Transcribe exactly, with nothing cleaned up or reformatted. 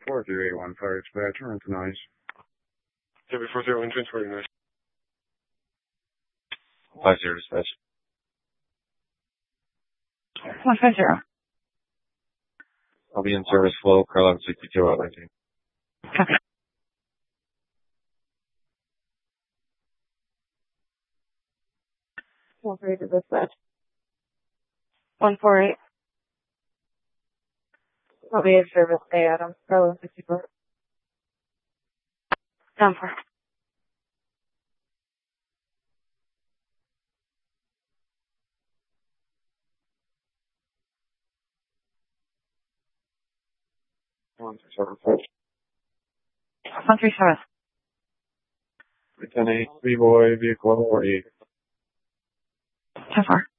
four zero eight one fire dispatch, run to noise. W four zero one transporting noise. Five zero dispatch. One five zero. I'll be in service flow, Carlisle sixty-two out nineteen. Copy. One four eight to dispatch. One four eight. I'll be in service, Bay Adams, Carlisle sixty-four. Down four. One three seven five. One three seven. ten eight, three boy, vehicle one forty-eight. Ten four.